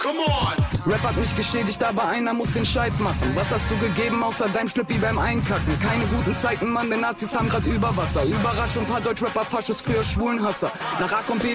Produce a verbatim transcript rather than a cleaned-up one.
come on! Rap hat mich geschädigt, aber einer muss den Scheiß machen. Was hast du gegeben, außer deinem Schlüppi beim Einkacken? Keine guten Zeiten, Mann, die Nazis haben grad Überwasser. Überraschung, paar Deutschrapper, Faschos, früher Schwulenhasser. Nach A kommt B